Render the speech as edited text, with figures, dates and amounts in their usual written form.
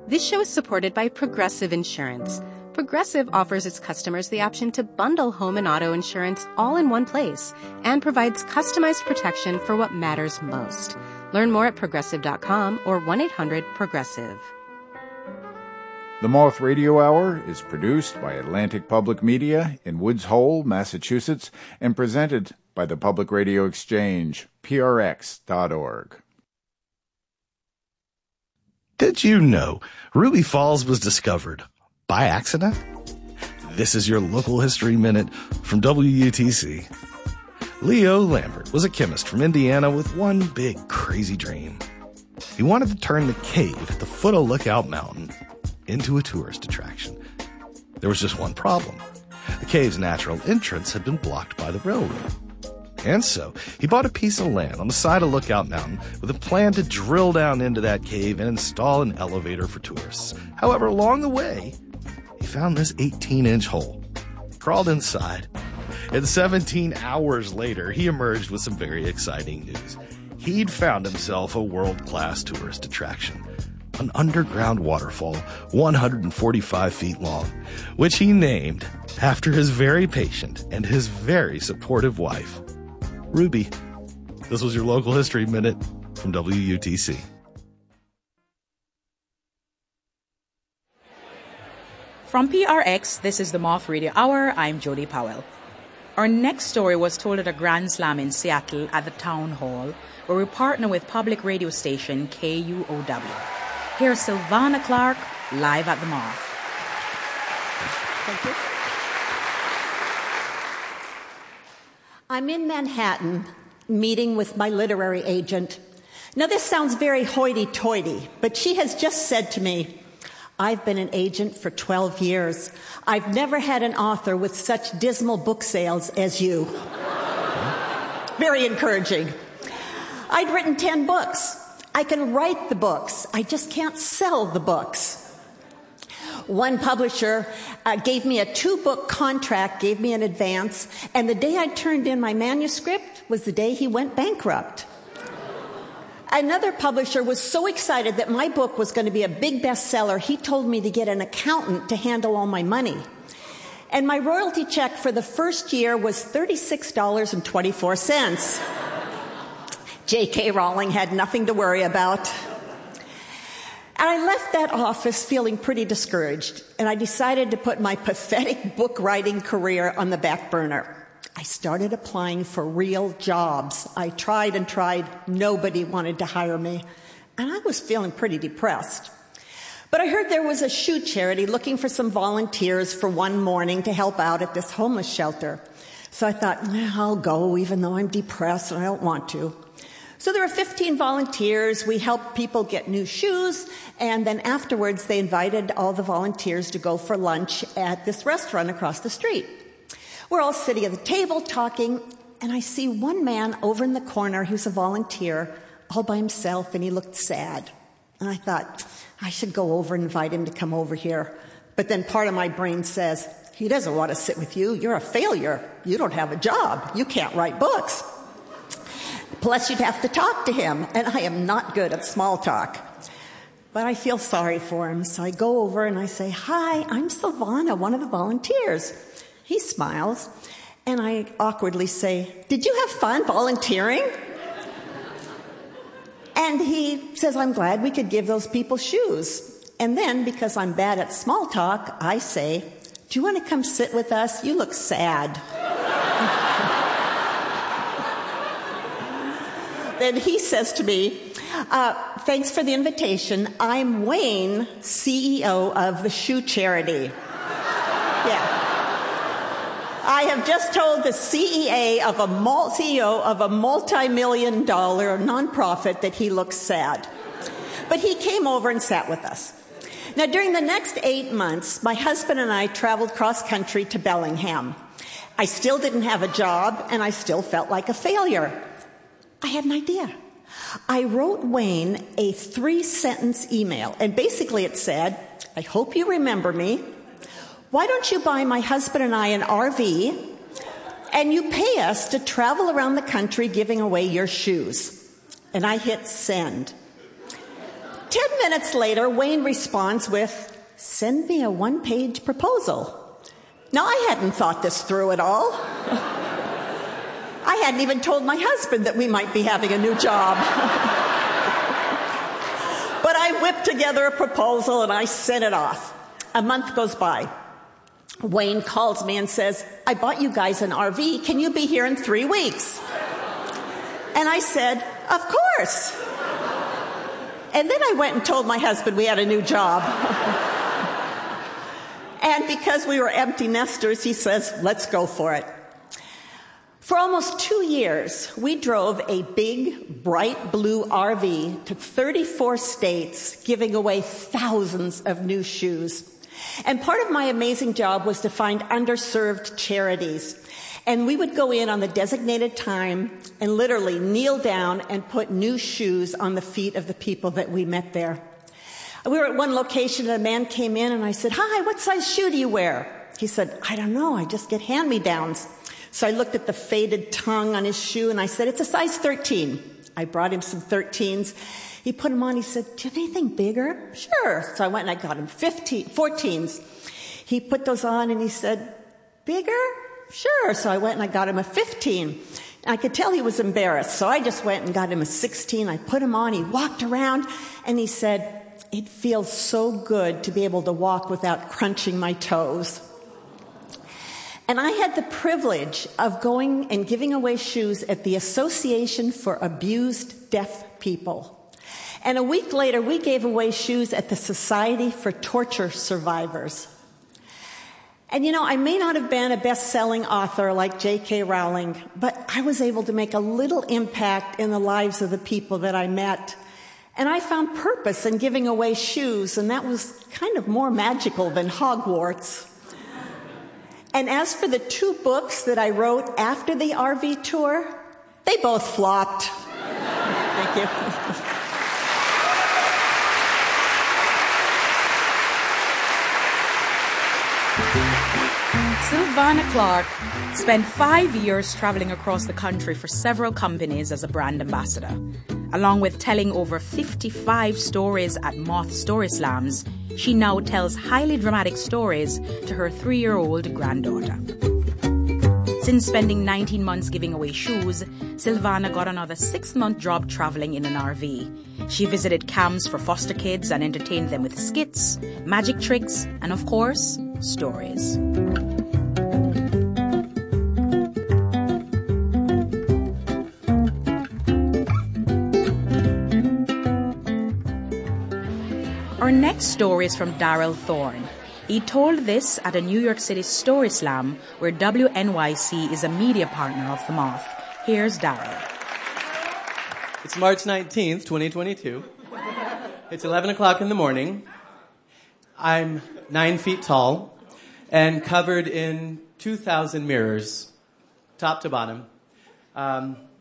This show is supported by Progressive Insurance. Progressive offers its customers the option to bundle home and auto insurance all in one place and provides customized protection for what matters most. Learn more at Progressive.com or 1-800-PROGRESSIVE. The Moth Radio Hour is produced by Atlantic Public Media in Woods Hole, Massachusetts, and presented by the Public Radio Exchange, prx.org. Did you know Ruby Falls was discovered by accident? This is your local history minute from WUTC. Leo Lambert was a chemist from Indiana with one big crazy dream. He wanted to turn the cave at the foot of Lookout Mountain into a tourist attraction. There was just one problem. The cave's natural entrance had been blocked by the railroad. And so, he bought a piece of land on the side of Lookout Mountain with a plan to drill down into that cave and install an elevator for tourists. However, along the way, he found this 18-inch hole. He crawled inside, and 17 hours later, he emerged with some very exciting news. He'd found himself a world-class tourist attraction, an underground waterfall 145 feet long, which he named after his very patient and his very supportive wife, Ruby. This was your local history minute from WUTC. From PRX, this is the Moth Radio Hour. I'm Jody Powell. Our next story was told at a Grand Slam in Seattle at the Town Hall, where we partner with public radio station KUOW. Here's Sylvana Clark live at the Moth. Thank you. I'm in Manhattan meeting with my literary agent. Now, this sounds very hoity-toity, but she has just said to me, I've been an agent for 12 years. I've never had an author with such dismal book sales as you. Very encouraging. I'd written 10 books. I can write the books. I just can't sell the books. One publisher gave me a 2-book contract, gave me an advance, and the day I turned in my manuscript was the day he went bankrupt. Another publisher was so excited that my book was going to be a big bestseller, he told me to get an accountant to handle all my money. And my royalty check for the first year was $36.24. J.K. Rowling had nothing to worry about. And I left that office feeling pretty discouraged, and I decided to put my pathetic book writing career on the back burner. I started applying for real jobs. I tried and tried. Nobody wanted to hire me, and I was feeling pretty depressed. But I heard there was a shoe charity looking for some volunteers for one morning to help out at this homeless shelter. So I thought, I'll go even though I'm depressed and I don't want to. So there were 15 volunteers. We helped people get new shoes, and then afterwards they invited all the volunteers to go for lunch at this restaurant across the street. We're all sitting at the table talking, and I see one man over in the corner who's a volunteer all by himself, and he looked sad. And I thought, I should go over and invite him to come over here. But then part of my brain says, he doesn't want to sit with you. You're a failure. You don't have a job. You can't write books. Plus, you'd have to talk to him, and I am not good at small talk. But I feel sorry for him, so I go over and I say, Hi, I'm Sylvana, one of the volunteers. He smiles, and I awkwardly say, Did you have fun volunteering? And he says, I'm glad we could give those people shoes. And then, because I'm bad at small talk, I say, Do you want to come sit with us? You look sad. Then he says to me, thanks for the invitation. I'm Wayne, CEO of the Shoe Charity. Yeah. I have just told the CEO of a multi-million-dollar nonprofit that he looks sad. But he came over and sat with us. Now, during the next 8 months, my husband and I traveled cross-country to Bellingham. I still didn't have a job, and I still felt like a failure. I had an idea. I wrote Wayne a 3-sentence email, and basically it said, I hope you remember me. Why don't you buy my husband and I an RV, and you pay us to travel around the country giving away your shoes? And I hit send. 10 minutes later, Wayne responds with, "Send me a one-page proposal." Now, I hadn't thought this through at all. I hadn't even told my husband that we might be having a new job. But I whipped together a proposal and I sent it off. A month goes by. Wayne calls me and says, "I bought you guys an RV. Can you be here in 3 weeks?" And I said, "Of course." And then I went and told my husband we had a new job. And because we were empty nesters, he says, "Let's go for it." For almost 2 years, we drove a big, bright blue RV to 34 states, giving away thousands of new shoes. And part of my amazing job was to find underserved charities. And we would go in on the designated time and literally kneel down and put new shoes on the feet of the people that we met there. We were at one location and a man came in and I said, "Hi, what size shoe do you wear?" He said, "I don't know, I just get hand-me-downs." So I looked at the faded tongue on his shoe and I said, "It's a size 13. I brought him some 13s. He put them on. He said, "Do you have anything bigger?" "Sure." So I went and I got him 14s. He put those on and he said, "Bigger?" "Sure." So I went and I got him a 15. I could tell he was embarrassed. So I just went and got him a 16. I put him on. He walked around and he said, "It feels so good to be able to walk without crunching my toes." And I had the privilege of going and giving away shoes at the Association for Abused Deaf People. And a week later, we gave away shoes at the Society for Torture Survivors. And you know, I may not have been a best-selling author like J.K. Rowling, but I was able to make a little impact in the lives of the people that I met. And I found purpose in giving away shoes, and that was kind of more magical than Hogwarts. And as for the 2 books that I wrote after the RV tour, they both flopped. Thank you. Sylvana Clark spent 5 years traveling across the country for several companies as a brand ambassador. Along with telling over 55 stories at Moth Story Slams, she now tells highly dramatic stories to her 3-year-old granddaughter. Since spending 19 months giving away shoes, Sylvana got another 6-month job traveling in an RV. She visited camps for foster kids and entertained them with skits, magic tricks, and of course, stories. Our next story is from Darrell Thorne. He told this at a New York City Story Slam where WNYC is a media partner of the Moth. Here's Darrell. It's March 19th, 2022. It's 11 o'clock in the morning. I'm 9 feet tall and covered in 2,000 mirrors, top to bottom.